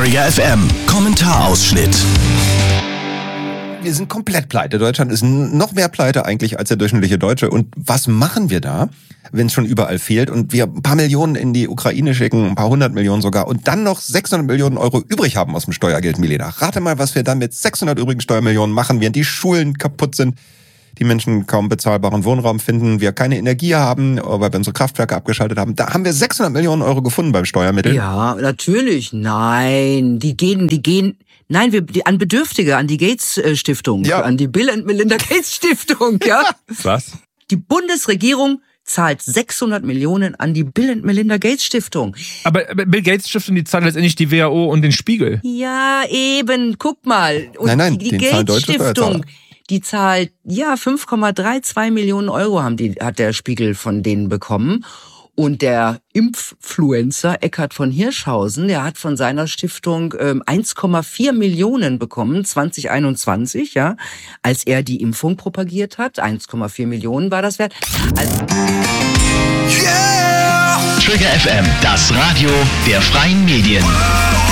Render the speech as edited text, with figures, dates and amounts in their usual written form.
Trigger FM Kommentarausschnitt. Wir sind komplett pleite. Deutschland ist noch mehr pleite eigentlich als der durchschnittliche Deutsche. Und was machen wir da, wenn es schon überall fehlt und wir ein paar Millionen in die Ukraine schicken, ein paar 100 Millionen sogar, und dann noch 600 Millionen Euro übrig haben aus dem Steuergeld, Milena? Rate mal, was wir dann mit 600 übrigen Steuermillionen machen, während die Schulen kaputt sind, die Menschen kaum bezahlbaren Wohnraum finden, wir keine Energie haben, weil wir unsere Kraftwerke abgeschaltet haben. Da haben wir 600 Millionen Euro gefunden beim Steuermittel. Ja, natürlich. Nein, die gehen. Nein, an Bedürftige, an die Gates-Stiftung, Ja. an die Bill and Melinda Gates-Stiftung, ja. Was? Die Bundesregierung zahlt 600 Millionen an die Bill and Melinda Gates-Stiftung. Aber Bill Gates Stiftung, die zahlt letztendlich die WHO und den Spiegel. Ja, eben, guck mal. Und Nein, die den zahlen deutsche Gates-Stiftung, die zahlt, 5,32 Millionen Euro hat der Spiegel von denen bekommen. Und der Impffluencer Eckhard von Hirschhausen, der hat von seiner Stiftung 1,4 Millionen bekommen, 2021, ja, als er die Impfung propagiert hat. 1,4 Millionen war das wert. Trigger FM, das Radio der freien Medien.